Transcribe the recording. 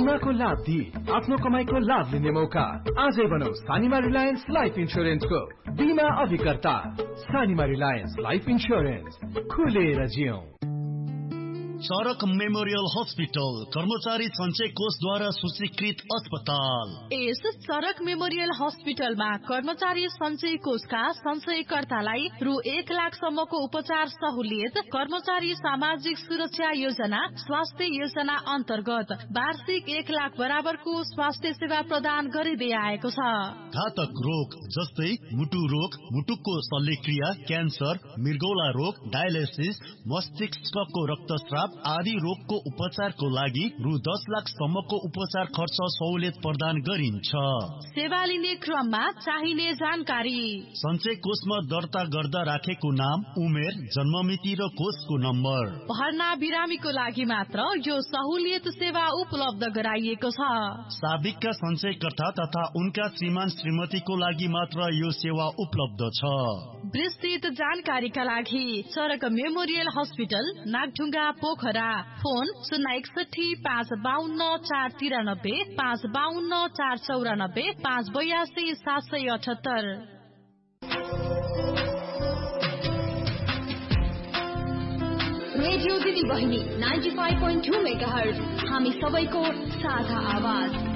बीमाको लाभ दिई आफ्नो कमाईको लाभ लिने मौका। आजै बनौ सानिमा रिलायन्स लाइफ इन्स्योरेन्सको बीमा अभिकर्ता। सानिमा रिलायन्स लाइफ इन्स्योरेन्स, खुलेर जियौं। सडक मेमोरियल हस्पिटल कर्मचारी सञ्चय कोषद्वारा सूचीकृत अस्पताल। यस सडक मेमोरियल हस्पिटलमा कर्मचारी सञ्चय कोषका सञ्चयकर्तालाई रु 1 लाखसम्मको उपचार सहुलियत, कर्मचारी सामाजिक सुरक्षा योजना, स्वास्थ्य योजना अन्तर्गत वार्षिक 1 लाख बराबरको स्वास्थ्य सेवा प्रदान गरिँदै आएको छ। घातक रोग जस्तै मुटु रोग, मुटुको शल्यक्रिया, क्यान्सर, मृगौला रोग, डायलिसिस, मस्तिष्कको रक्तस्राव आदि रोगको उपचारको लागि रु 10 लाखसम्मको उपचार खर्च सहुलियत प्रदान गरिन्छ। सेवा लिने क्रममा चाहिने जानकारी: सञ्चय कोषमा दर्ता गर्दा राखेको नाम, उमेर, जन्ममिति र कोषको नम्बर। भर्ना बिरामीको लागि मात्र यो सहुलियत सेवा उपलब्ध गराइएको छ। साबिकका सञ्चयकर्ता तथा उनका श्रीमान श्रीमतीको लागि मात्र यो सेवा उपलब्ध छ। विस्तृत जानकारीका लागि सडक memorial hospital, Nagdhunga, Pokhara. Phone 061 552 493, 552 494, 582 778। Radio दिदी बहिनी 95.2 मेगाहर्ज, हामी सबैको साझा आवाज।